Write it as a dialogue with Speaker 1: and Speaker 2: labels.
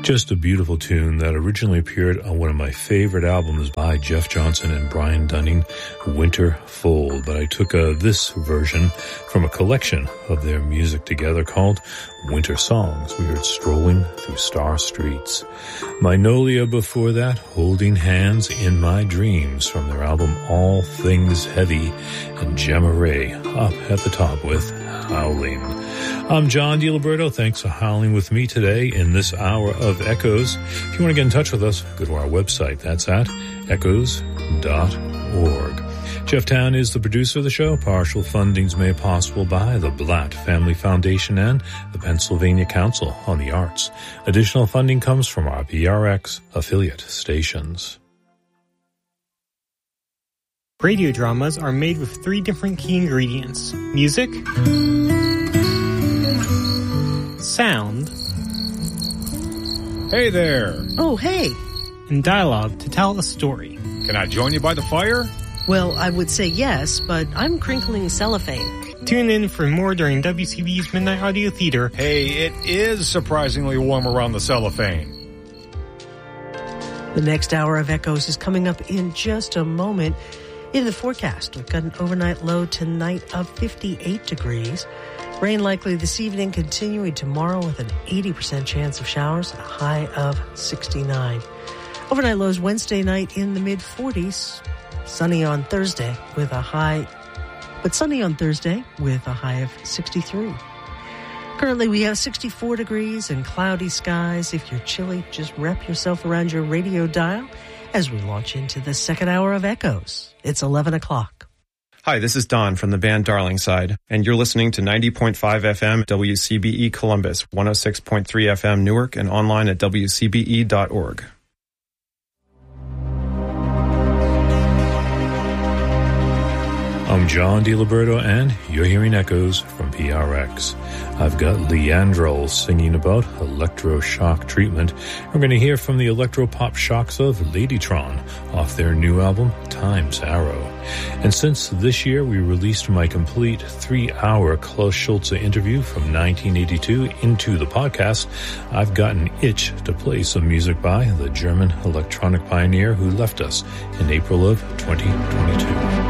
Speaker 1: Just a beautiful tune that originally appeared on one of my favorite albums by Jeff Johnson and Brian Dunning, Winter Fold. But I took this version from a collection of their music together called Winter Songs. We heard Strolling Through Star Streets. Magnolia before that, Holding Hands in My Dreams from their album All Things Heavy, and Gemma Ray up at the top with Howling. I'm John DiLiberto. Thanks for howling with me today in this hour of Echoes. If you want to get in touch with us, go to our website. That's at echoes.org. Jeff Town is the producer of the show. Partial funding's made possible by the Blatt Family Foundation and the Pennsylvania Council on the Arts. Additional funding comes from our PRX affiliate stations.
Speaker 2: Radio dramas are made with 3 different key ingredients: music, sound,
Speaker 3: hey there,
Speaker 4: oh hey,
Speaker 2: and dialogue to tell a story.
Speaker 3: Can I join you by the fire?
Speaker 4: Well, I would say yes, but I'm crinkling cellophane.
Speaker 2: Tune in for more during WCB's Midnight Audio Theater.
Speaker 3: Hey, it is surprisingly warm around the cellophane.
Speaker 4: The next hour of Echoes is coming up in just a moment. In the forecast, we've got an overnight low tonight of 58 degrees. Rain likely this evening, continuing tomorrow with an 80% chance of showers, a high of 69. Overnight lows Wednesday night in the mid-40s. Sunny on Thursday with a high of 63. Currently we have 64 degrees and cloudy skies. If you're chilly, just wrap yourself around your radio dial as we launch into the second hour of Echoes. It's 11 o'clock.
Speaker 5: Hi, this is Don from the band Darlingside, and you're listening to 90.5 FM WCBE Columbus, 106.3 FM Newark, and online at wcbe.org.
Speaker 1: I'm John DiLiberto, and you're hearing Echoes from PRX. I've got Leandro singing about electroshock treatment. We're going to hear from the electro-pop shocks of Ladytron off their new album, Time's Arrow. And since this year we released my complete 3-hour Klaus Schulze interview from 1982 into the podcast, I've got an itch to play some music by the German electronic pioneer who left us in April of 2022.